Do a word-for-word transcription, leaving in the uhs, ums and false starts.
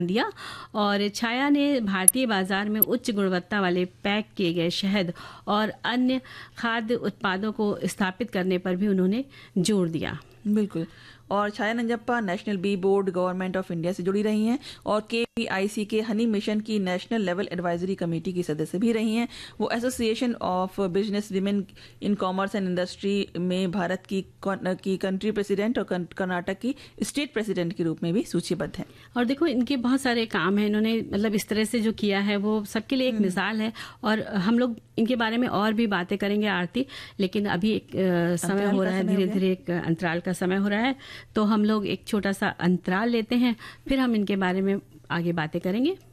दिया। और छाया ने भारतीय बाजार में उच्च गुणवत्ता वाले पैक किए गए शहद और अन्य खाद्य उत्पादों को स्थापित करने पर भी उन्होंने जोर दिया। बिल्कुल। और छाया Nanjappa national B board government of India से जुड़ी रही हैं और के पी आई सी के हनी मिशन की नेशनल लेवल एडवाइजरी कमेटी की सदस्य भी रही हैं। वो association of business women in commerce and industry में भारत की की कंट्री प्रेसिडेंट और कर्नाटक की स्टेट प्रेसिडेंट के रूप में भी सूचीबद्ध हैं। और देखो, इनके बहुत सारे काम हैं, इन्होंने मतलब इस तरह से जो किया है वो सबके लिए एक मिसाल है। और हम लोग इनके बारे में और भी बातें करेंगे आरती, लेकिन अभी एक आ, समय हो रहा है, धीरे धीरे एक अंतराल का समय हो रहा है, तो हम लोग एक छोटा सा अंतराल लेते हैं, फिर हम इनके बारे में आगे बातें करेंगे।